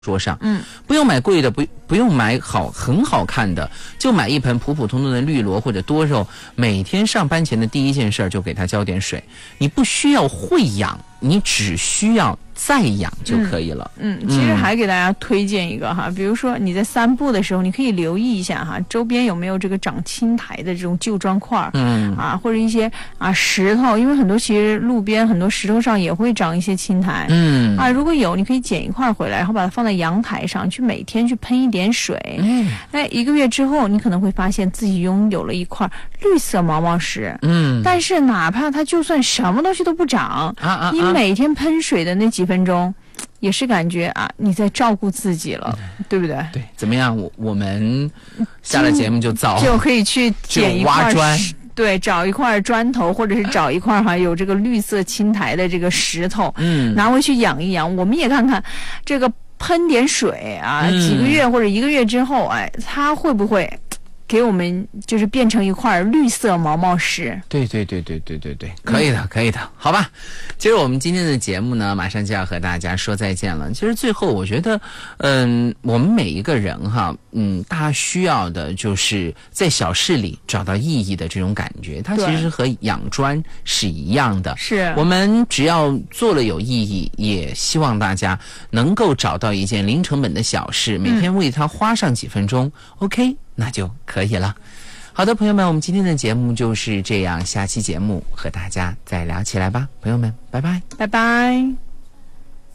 桌上，不用买贵的，不用买很好看的，就买一盆普普通通的绿萝或者多肉，每天上班前的第一件事就给它浇点水。你不需要会养，你只需要再养就可以了。 其实还给大家推荐一个哈，比如说你在散步的时候，你可以留意一下哈，周边有没有这个长青苔的这种旧砖块，或者一些石头，因为很多其实路边很多石头上也会长一些青苔，如果有，你可以捡一块回来，然后把它放在阳台上，去每天去喷一点水。1个月之后，你可能会发现自己拥有了一块绿色毛毛石。但是哪怕它就算什么东西都不长，你每天喷水的那几分钟，也是感觉你在照顾自己了，对不对？ 对，怎么样？我们下了节目就可以去捡一块挖砖。 对，找一块砖头，或者是找一块有这个绿色青苔的这个石头，拿回去养一养。我们也看看这个喷点水几个月或者1个月之后，它会不会给我们就是变成一块绿色毛毛石？对， 可以的，好吧。其实我们今天的节目呢，马上就要和大家说再见了。其实最后我觉得，我们每一个人大家需要的就是在小事里找到意义的这种感觉。它其实和养砖是一样的。 是我们只要做了有意义，也希望大家能够找到一件零成本的小事，每天为它花上几分钟，OK， 那就可以了。好的，朋友们，我们今天的节目就是这样，下期节目和大家再聊起来吧，朋友们，拜拜， 拜拜。